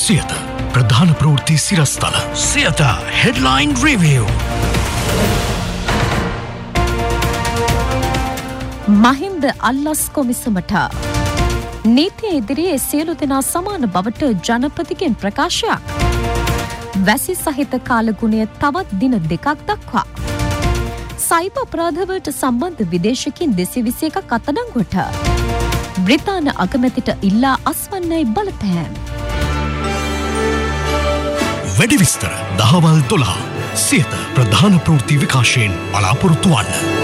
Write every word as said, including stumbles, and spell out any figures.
සියත ප්‍රධාන ප්‍රවෘත්ති සිරස්තල Siyatha headline review. Mahinda අල්ලස් කොමිසමට නීතිය ඉදිරියේ සියලු දෙනා සමාන බවට ජනපතිගෙන් ප්‍රකාශයක්. වැසි සහිත කාලගුණය තවත් දින දෙකක් දක්වා. සයිබ අපරාධවලට සම්බන්ධ විදේශිකින් දෙසිය විසි එකක් අත්අඩංගුවට. බ්‍රිතාන්‍ය අගමැතිට ඉල්ලා අස්වන්නයි බලපෑම්. වැඩි විස්තර දහවල් දොළහ සියත ප්‍රධාන ප්‍රවෘත්ති විකාශයෙන් බලාපොරොත්තු වන්න.